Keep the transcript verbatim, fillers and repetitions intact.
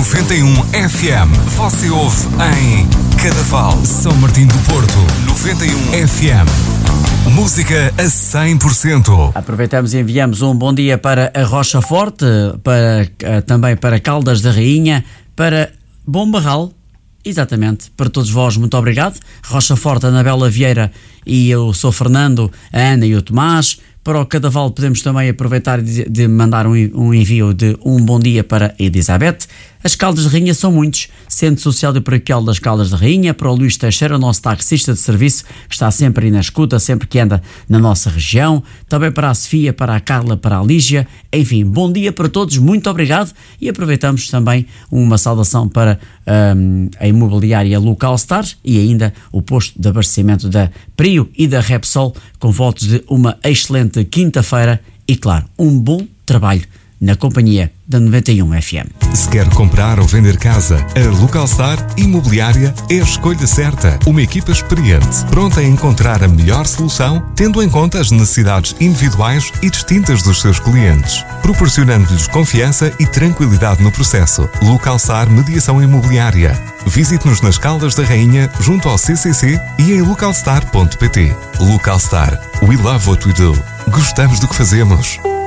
noventa e um F M. Você ouve em Cadaval, São Martinho do Porto. noventa e um F M. Música a cem por cento. Aproveitamos e enviamos um bom dia para a Rocha Forte, para, também para Caldas da Rainha, para Bom Barral, exatamente, para todos vós, muito obrigado. Rocha Forte, Anabela Vieira e eu sou Fernando, a Ana e o Tomás. Para o Cadaval podemos também aproveitar de, de mandar um, um envio de um bom dia para a Elizabeth. As Caldas de Rainha são muitos. Centro Social de Paraquel das Caldas de Rainha, para o Luís Teixeira, nosso taxista de serviço, que está sempre aí na escuta, sempre que anda na nossa região. Também para a Sofia, para a Carla, para a Lígia. Enfim, bom dia para todos, muito obrigado. E aproveitamos também uma saudação para um, a imobiliária Local Star e ainda o posto de abastecimento da Prio e da Repsol, com votos de uma excelente quinta-feira e, claro, um bom trabalho na companhia da noventa e um F M. Se quer comprar ou vender casa, a Localstar Imobiliária é a escolha certa. Uma equipa experiente, pronta a encontrar a melhor solução, tendo em conta as necessidades individuais e distintas dos seus clientes, proporcionando-lhes confiança e tranquilidade no processo. Localstar Mediação Imobiliária. Visite-nos nas Caldas da Rainha, junto ao C C C e em localstar ponto pt. Localstar. We love what we do. Gostamos do que fazemos.